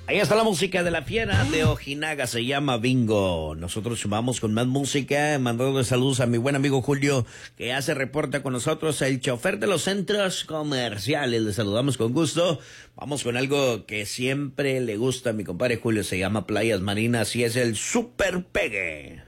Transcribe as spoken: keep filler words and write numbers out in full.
Ahí está la música de la fiera de Ojinaga, se llama Bingo. Nosotros vamos con más música, mandando saludos a mi buen amigo Julio, que ya se reporta con nosotros, el chofer de los centros comerciales. Le saludamos con gusto. Vamos con algo que siempre le gusta a mi compadre Julio, se llama Playas Marinas y es el Super Pegue.